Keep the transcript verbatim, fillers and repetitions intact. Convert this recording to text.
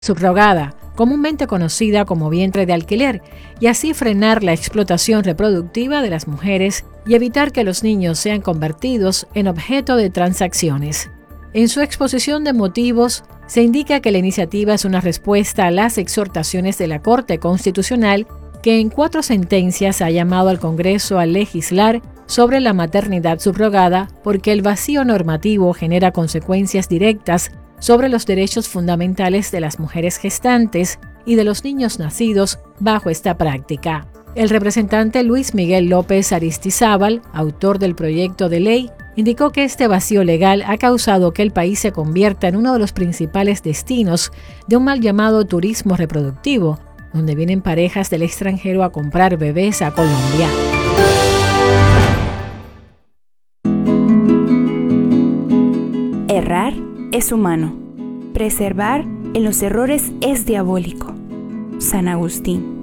subrogada, comúnmente conocida como vientre de alquiler, y así frenar la explotación reproductiva de las mujeres y evitar que los niños sean convertidos en objeto de transacciones. En su exposición de motivos, se indica que la iniciativa es una respuesta a las exhortaciones de la Corte Constitucional, que en cuatro sentencias ha llamado al Congreso a legislar sobre la maternidad subrogada porque el vacío normativo genera consecuencias directas sobre los derechos fundamentales de las mujeres gestantes y de los niños nacidos bajo esta práctica. El representante Luis Miguel López Aristizábal, autor del proyecto de ley, indicó que este vacío legal ha causado que el país se convierta en uno de los principales destinos de un mal llamado turismo reproductivo, donde vienen parejas del extranjero a comprar bebés a Colombia. Errar es humano. Preservar en los errores es diabólico. San Agustín.